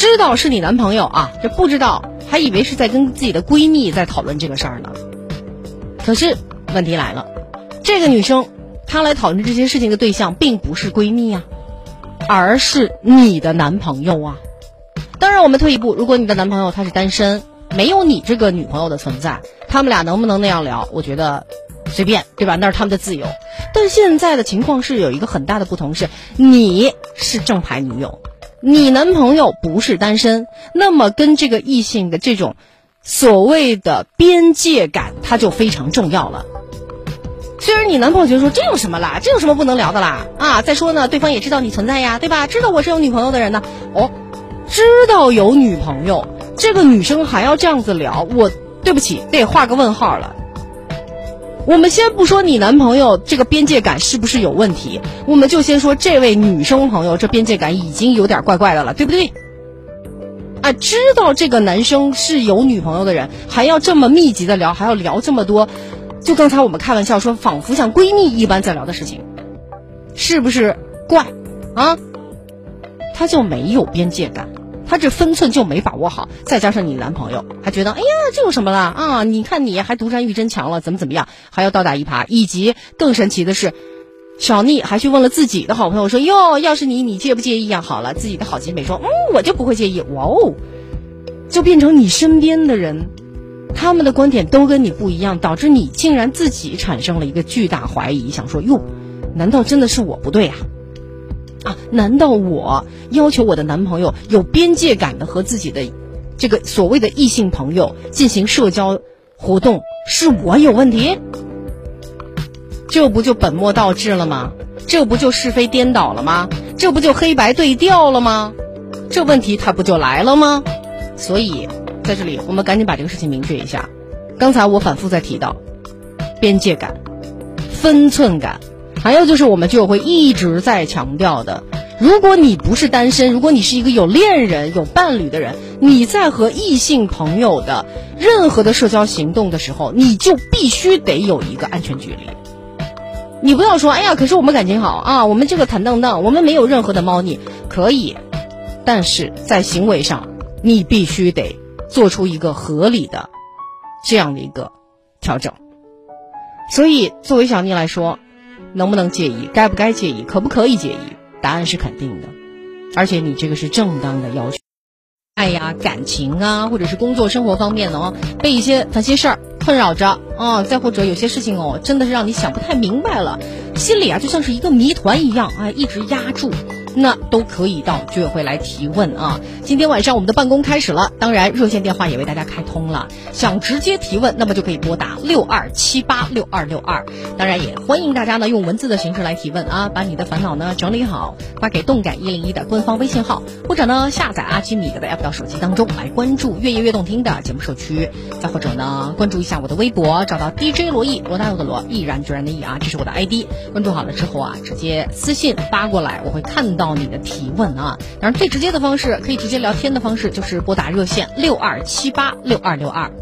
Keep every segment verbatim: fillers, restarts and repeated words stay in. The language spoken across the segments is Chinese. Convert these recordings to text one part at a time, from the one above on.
知道是你男朋友啊，这不知道还以为是在跟自己的闺蜜在讨论这个事儿呢。可是问题来了，这个女生她来讨论这些事情的对象并不是闺蜜啊，而是你的男朋友啊。当然我们退一步，如果你的男朋友他是单身，没有你这个女朋友的存在，他们俩能不能那样聊，我觉得随便，对吧？那是他们的自由。但现在的情况是有一个很大的不同，是你是正牌女友，你男朋友不是单身，那么跟这个异性的这种所谓的边界感它就非常重要了。虽然你男朋友觉得说这有什么啦，这有什么不能聊的啦啊，再说呢对方也知道你存在呀，对吧？知道我是有女朋友的人呢，哦，知道有女朋友，这个女生还要这样子聊，我对不起得画个问号了。我们先不说你男朋友这个边界感是不是有问题，我们就先说这位女生朋友这边界感已经有点怪怪的了，对不对？啊，知道这个男生是有女朋友的人，还要这么密集的聊，还要聊这么多，就刚才我们开玩笑说仿佛像闺蜜一般在聊的事情，是不是怪啊？他就没有边界感，他这分寸就没把握好，再加上你男朋友还觉得哎呀这有什么啦啊，你看你还独占欲真强了，怎么怎么样，还要倒打一耙。以及更神奇的是，小妮还去问了自己的好朋友说，哟，要是你你介不介意啊？好了，自己的好姐妹说嗯我就不会介意。哇哦，就变成你身边的人他们的观点都跟你不一样，导致你竟然自己产生了一个巨大怀疑，想说哟，难道真的是我不对啊？啊，难道我要求我的男朋友有边界感的和自己的这个所谓的异性朋友进行社交活动，是我有问题？这不就本末倒置了吗？这不就是非颠倒了吗？这不就黑白对调了吗？这问题它不就来了吗？所以在这里我们赶紧把这个事情明确一下。刚才我反复在提到边界感、分寸感，还有就是我们就会一直在强调的，如果你不是单身，如果你是一个有恋人有伴侣的人，你在和异性朋友的任何的社交行动的时候，你就必须得有一个安全距离。你不要说哎呀可是我们感情好啊，我们这个坦荡荡，我们没有任何的猫腻，可以，但是在行为上你必须得做出一个合理的这样的一个调整。所以作为小妮来说，能不能介意，该不该介意，可不可以介意，答案是肯定的，而且你这个是正当的要求。爱呀感情啊或者是工作生活方面呢，被一些烦心事儿困扰着啊，再或者有些事情哦真的是让你想不太明白了，心里啊就像是一个谜团一样啊，一直压住，那都可以到居委会来提问啊。今天晚上我们的办公开始了，当然热线电话也为大家开通了，想直接提问那么就可以拨打六二七八六二六二，当然也欢迎大家呢用文字的形式来提问啊，把你的烦恼呢整理好发给动感一零一的官方微信号，或者呢下载阿基米德的 app 到手机当中来关注越夜越动听的节目社区，再或者呢关注一下我的微博，找到 D J 罗毅，罗大佑的罗，毅然决然的毅啊，这是我的 I D， 关注好了之后啊直接私信发过来，我会看到你的提问啊。当然最直接的方式，可以直接聊天的方式就是拨打热线六二七八六二六二。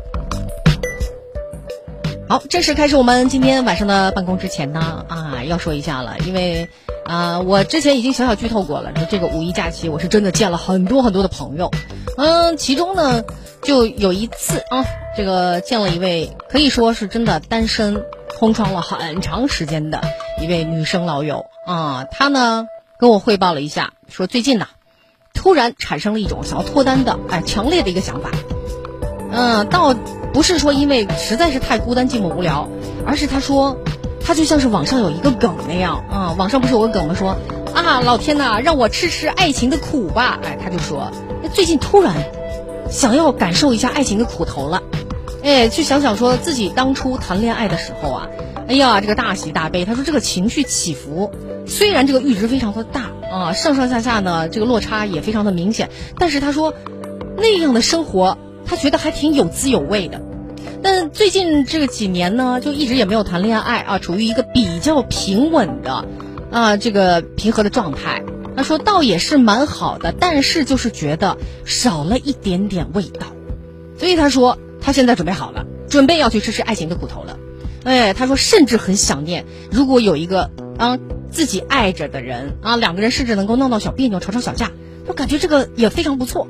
好，正式开始我们今天晚上的办公之前呢啊要说一下了，因为啊、呃、我之前已经小小剧透过了，说这个五一假期我是真的见了很多很多的朋友，嗯，其中呢就有一次啊，这个见了一位可以说是真的单身空窗了很长时间的一位女生老友啊，她呢跟我汇报了一下，说最近呢突然产生了一种想要脱单的哎强烈的一个想法。嗯，倒不是说因为实在是太孤单寂寞无聊，而是她说她就像是网上有一个梗那样啊，网上不是有个梗吗，说啊老天哪让我吃吃爱情的苦吧，哎，她就说最近突然想要感受一下爱情的苦头了，哎，去想想说自己当初谈恋爱的时候啊，哎呀这个大喜大悲，她说这个情绪起伏虽然这个阈值非常的大啊，上上下下呢这个落差也非常的明显，但是她说那样的生活她觉得还挺有滋有味的。但最近这个几年呢就一直也没有谈恋爱啊，处于一个比较平稳的啊这个平和的状态。他说倒也是蛮好的，但是就是觉得少了一点点味道，所以他说他现在准备好了，准备要去吃吃爱情的苦头了。哎，他说甚至很想念如果有一个啊自己爱着的人啊，两个人甚至能够闹闹小别扭吵吵小架，就感觉这个也非常不错。